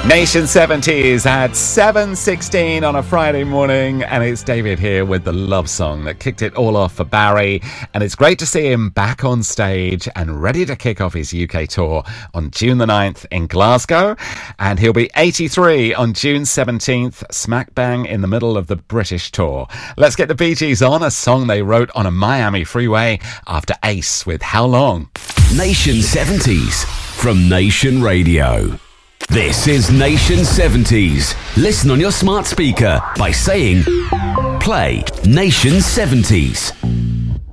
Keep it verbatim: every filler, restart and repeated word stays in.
Nation seventies at seven sixteen on a Friday morning, and it's David here with the love song that kicked it all off for Barry, and it's great to see him back on stage and ready to kick off his U K tour on June the ninth in Glasgow, and he'll be eighty-three on June seventeenth, smack bang in the middle of the British tour. Let's get the Bee Gees on, a song they wrote on a Miami freeway after Ace with How Long? Nation seventies from Nation Radio. This is Nation seventies. Listen on your smart speaker by saying, play Nation seventies.